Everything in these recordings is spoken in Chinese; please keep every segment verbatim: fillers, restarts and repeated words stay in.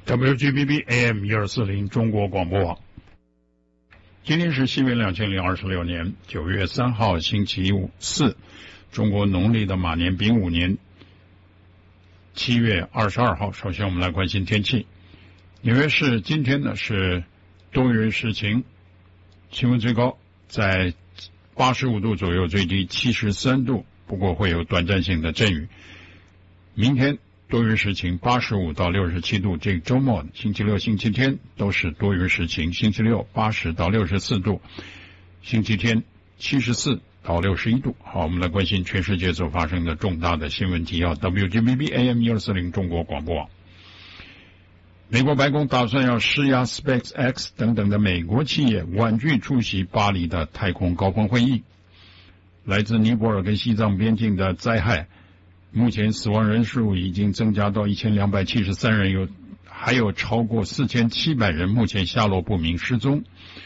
W G B B A M 一二四零中国广播网。今天是西元两千零二十六年九月三号星期四，中国农历的马年丙午年七月二十二号。首先我们来关心天气。纽约市今天呢是多云时晴，气温最高在八十五度左右，最低七十三度，不过会有短暂性的阵雨。明天多云时晴，八十五到六十七度。这个周末星期六、星期天都是多云时晴，星期六八十到六十四度，星期天七十四到六十一度。好，我们来关心全世界所发生的重大的新闻提要。W G B B A M 一二四零中国广播网。美国白宫打算要施压 SpaceX 等等的美国企业婉拒出席巴黎的太空高峰会议。来自尼泊尔跟西藏边境的灾害，目前死亡人数已经增加到一千两百七十三人，有还有超过四千七百人目前下落不明失踪。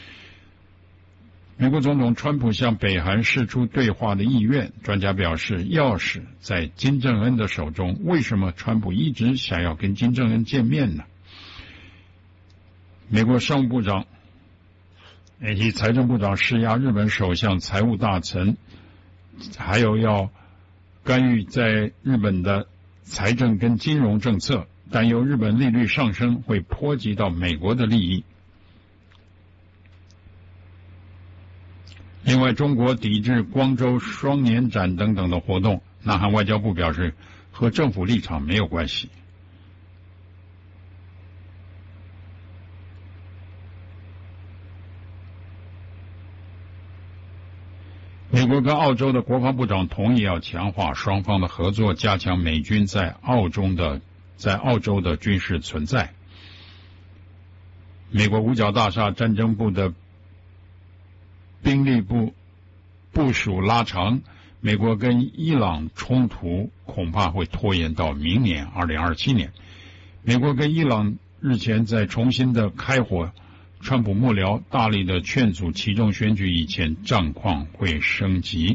美国总统川普向北韩释出对话的意愿，专家表示钥匙在金正恩的手中。为什么川普一直想要跟金正恩见面呢？美国商务部长以及财政部长施压日本首相财务大臣，还有要干预在日本的财政跟金融政策，担忧日本利率上升会波及到美国的利益。另外，中国抵制光州双年展等等的活动，南韩外交部表示和政府立场没有关系。美国跟澳洲的国防部长同意要强化双方的合作，加强美军在澳洲的在澳洲的军事存在。美国五角大厦战争部的兵力部部署拉长，美国跟伊朗冲突恐怕会拖延到明年二零二七年。美国跟伊朗日前在重新的开火，川普幕僚大力的劝阻其中选举以前战况会升级。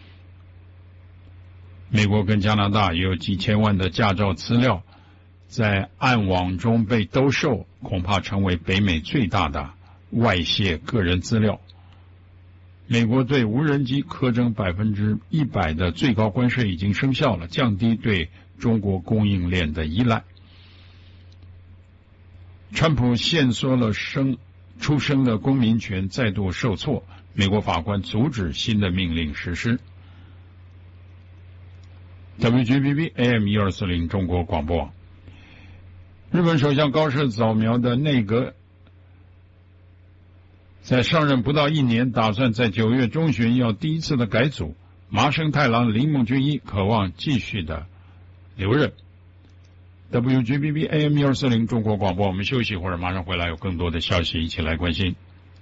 美国跟加拿大也有几千万的驾照资料在暗网中被兜售，恐怕成为北美最大的外泄个人资料。美国对无人机苛征百分之一百的最高关税已经生效了，降低对中国供应链的依赖。川普限缩了生出生的公民权再度受挫，美国法官阻止新的命令实施。W G B B A M 一二四零中国广播网。日本首相高市早苗的内阁在上任不到一年，打算在九月中旬要第一次的改组。麻生太郎、铃木俊一渴望继续的留任。W G B B A M 一二四零中国广播，我们休息一会儿，马上回来有更多的消息一起来关心。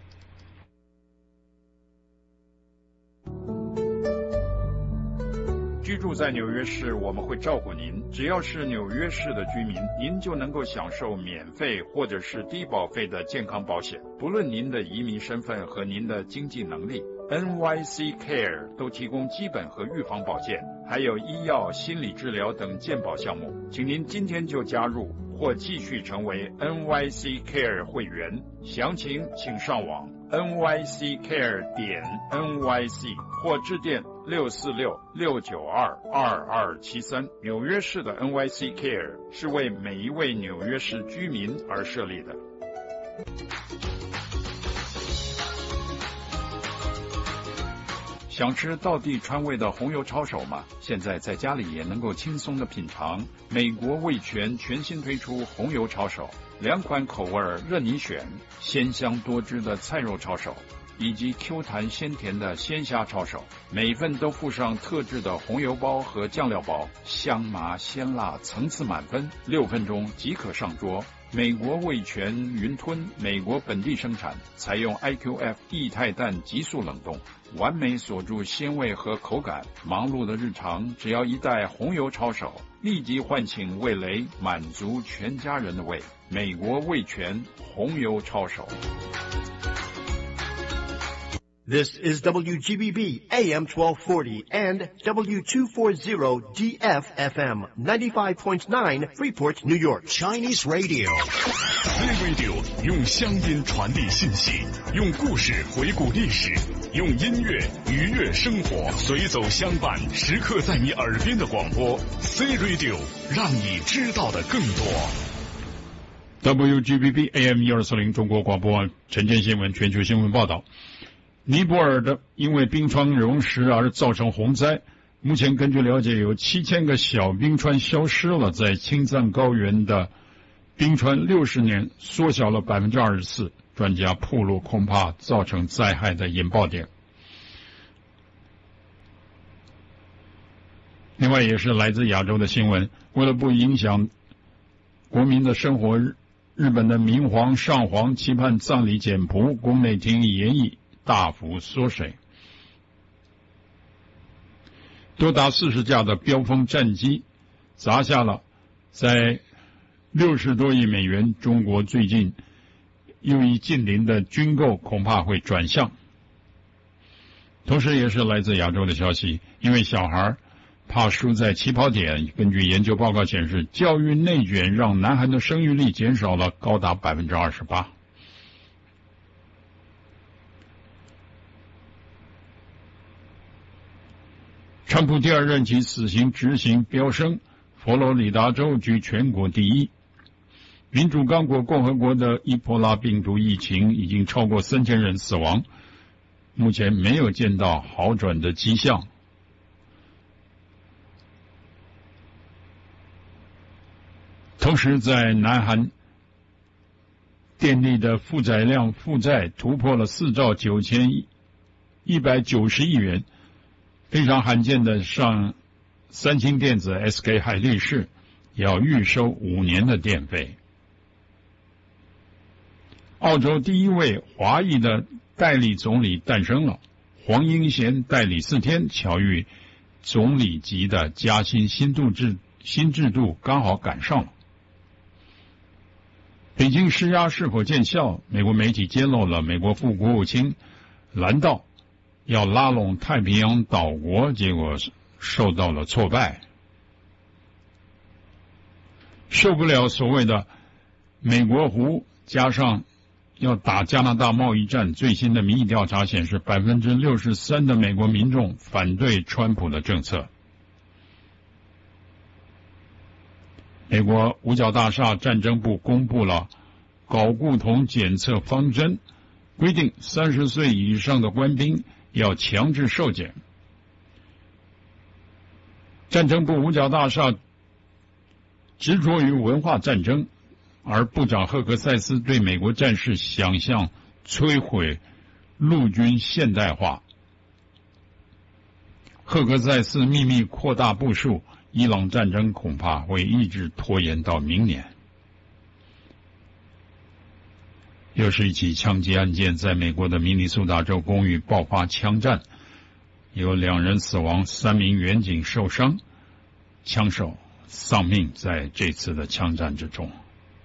居住在纽约市，我们会照顾您。只要是纽约市的居民，您就能够享受免费或者是低保费的健康保险，不论您的移民身份和您的经济能力。N Y C Care 都提供基本和预防保健，还有医药、心理治疗等健保项目。请您今天就加入或继续成为 N Y C Care 会员。详情请上网 N Y C Care 点 N Y C 或致电六四六六九二二二七三。纽约市的 N Y C Care 是为每一位纽约市居民而设立的。想吃道地川味的红油抄手吗？现在在家里也能够轻松的品尝。美国味全全新推出红油抄手，两款口味任你选，鲜香多汁的菜肉抄手，以及 Q 弹鲜甜的鲜虾抄手，每一份都附上特制的红油包和酱料包，香麻鲜辣，层次满分，六分钟即可上桌。美国味全云吞，美国本地生产，采用 I Q F 液态氮急速冷冻，完美锁住鲜味和口感。忙碌的日常，只要一袋红油抄手，立即唤醒味蕾，满足全家人的胃。美国味全红油抄手。 This is W G B B A M twelve forty and W two forty D F F M ninety-five point nine Freeport, New York. Chinese Radio. C Radio 用乡音传递信息，用故事回顾历史，用音乐愉悦生活，随走相伴，时刻在你耳边的广播。C Radio 让你知道的更多。 W G B B A M 一二四零中国广播晨间新闻全球新闻报道。尼泊尔的因为冰川融蚀而造成洪灾，目前根据了解有七千个小冰川消失了，在青藏高原的冰川六十年缩小了 百分之二十四， 专家暴露恐怕造成灾害的引爆点。另外也是来自亚洲的新闻，为了不影响国民的生活，日本的明皇上皇期盼葬礼简朴，宫内厅研议大幅缩水。多达四十架的标风战机砸下了在六十多亿美元，中国最近又一近邻的军购恐怕会转向。同时也是来自亚洲的消息，因为小孩怕输在起跑点，根据研究报告显示，教育内卷让南韩的生育率减少了高达 百分之二十八。川普第二任期死刑执行飙升，佛罗里达州居全国第一。民主刚果共和国的伊波拉病毒疫情已经超过三千人死亡，目前没有见到好转的迹象。同时在南韩，电力的负载量负债突破了四兆九千一百九十亿元，非常罕见的上三星电子 S K 海力士要预收五年的电费。澳洲第一位华裔的代理总理诞生了，黄英贤代理四天，巧遇总理级的加薪新度制新制度刚好赶上了。北京施压是否见效？美国媒体揭露了美国副国务卿兰道要拉拢太平洋岛国，结果受到了挫败。受不了所谓的美国湖，加上要打加拿大贸易战，最新的民意调查显示 百分之六十三 的美国民众反对川普的政策。美国五角大厦战争部公布了睾固酮检测方针，规定三十岁以上的官兵要强制受检。战争部五角大厦执着于文化战争，而部长赫克塞斯对美国战士想象摧毁陆军现代化。赫克塞斯秘密扩大部署，伊朗战争恐怕会一直拖延到明年。又是一起枪击案件，在美国的明尼苏达州公寓爆发枪战，有两人死亡，三名员警受伤，枪手丧命在这次的枪战之中。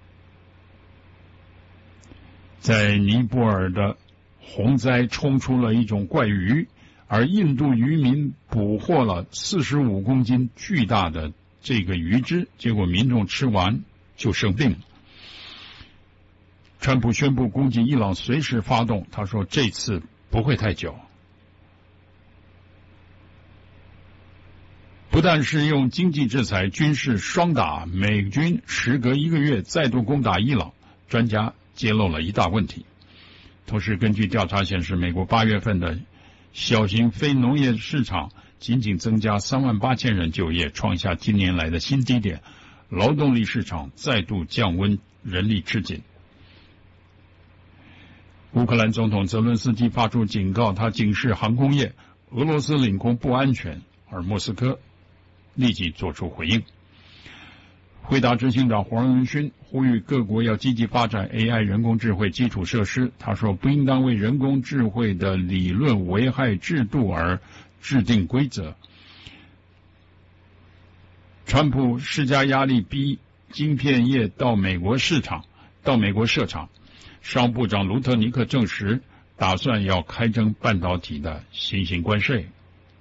在尼泊尔的洪灾冲出了一种怪鱼，而印度渔民捕获了四十五公斤巨大的这个鱼只，结果民众吃完就生病了。川普宣布攻击伊朗随时发动，他说这次不会太久。不但是用经济制裁，军事双打，美军时隔一个月再度攻打伊朗，专家揭露了一大问题。同时根据调查显示，美国八月份的小型非农业市场仅仅增加三万八千人就业，创下今年来的新低点，劳动力市场再度降温，人力吃紧。乌克兰总统泽伦斯基发出警告，他警示航空业，俄罗斯领空不安全，而莫斯科立即做出回应。辉达执行长黄仁勋呼吁各国要积极发展 A I 人工智慧基础设施。他说，不应当为人工智慧的理论危害制度而制定规则。川普施加压力，逼晶片业到美国市场，到美国设厂。商务部长卢特尼克证实， 打算要开征半导体的新型关税。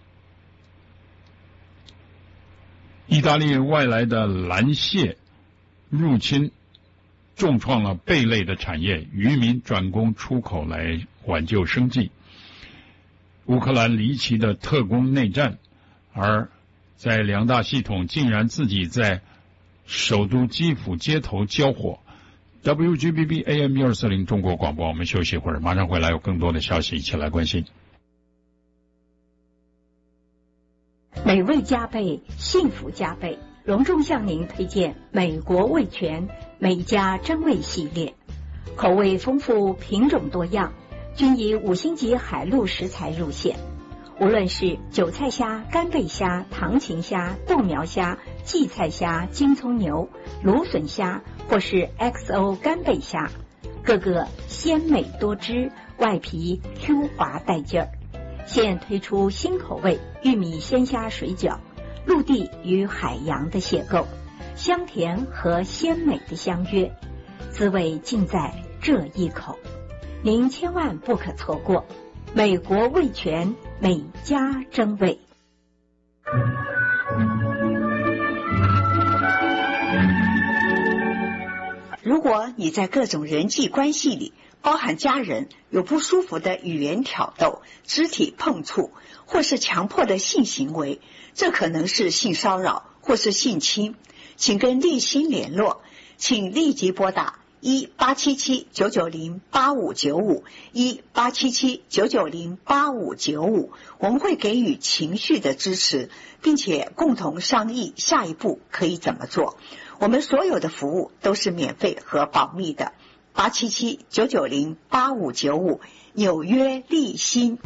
意大利外来的蓝蟹入侵重创了贝类的产业，渔民转攻出口来挽救生计。乌克兰离奇的特工内战，而在两大系统竟然自己在首都基辅街头交火。W G B B A M 一二四零中国广播，我们休息一会儿，马上回来有更多的消息一起来关心。 美味加倍，幸福加倍，隆重向您推荐美国味全美加真味系列，口味丰富，品种多样，均以五星级海陆食材入线。无论是韭菜虾、干贝虾、唐芹虾、豆苗虾、荠菜虾、金葱牛、芦笋虾，或是 X O 干贝虾，个个鲜美多汁，外皮 Q 滑带劲儿。现推出新口味玉米鲜虾水饺，陆地与海洋的邂逅，香甜和鲜美的相约，滋味尽在这一口，您千万不可错过。美国味全美加真味。 如果你在各种人际关系里，包含家人，有不舒服的语言挑逗、肢体碰触，或是强迫的性行为，这可能是性骚扰或是性侵，请跟立新联络，请立即拨打一八七七九九零八五九五一八七七九九零八五九五，我们会给予情绪的支持，并且共同商议下一步可以怎么做。我们所有的服务都是免费和保密的。八七七九九零八五九五，纽约立新。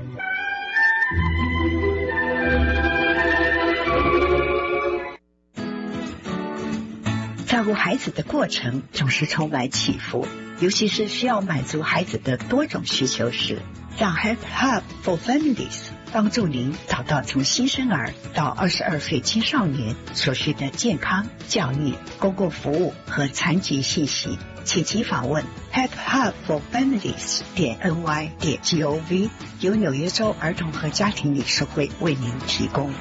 照顾孩子的过程总是充满起伏，尤其是需要满足孩子的多种需求时，让 Health Hub for Families 帮助您找到从新生儿到二十二岁青少年所需的健康、教育、公共服务和残疾信息，请即访问 Health Hub for Families 点 N Y 点 G O V， 由纽约州儿童和家庭理事会为您提供。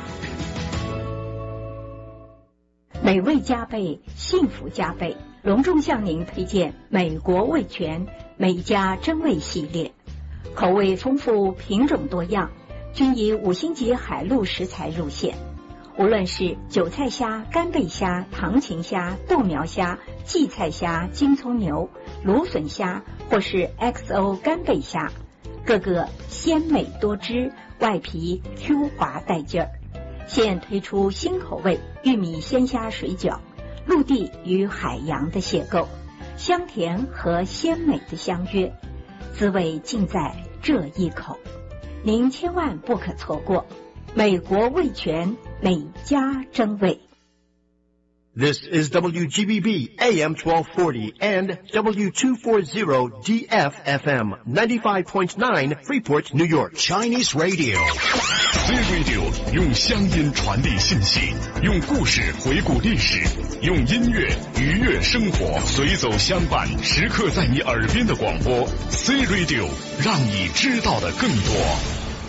美味加倍，幸福加倍，隆重向您推荐美国味全美加真味系列，口味丰富，品种多样，均以五星级海陆食材入线。无论是韭菜虾、干贝虾、唐芹虾、豆苗虾、荠菜虾、金葱牛、芦笋虾，或是 X O 干贝虾，个个鲜美多汁，外皮 Q 滑带劲儿。现推出新口味玉米鲜虾水饺，陆地与海洋的邂逅，香甜和鲜美的相约，滋味尽在这一口，您千万不可错过。美国味全美加真味。 This is W G B B A M twelve forty and W two forty D F F M ninety-five point nine Freeport, New York. Chinese Radio. C Radio 用乡音传递信息，用故事回顾历史，用音乐愉悦生活，随走相伴，时刻在你耳边的广播。C Radio 让你知道的更多。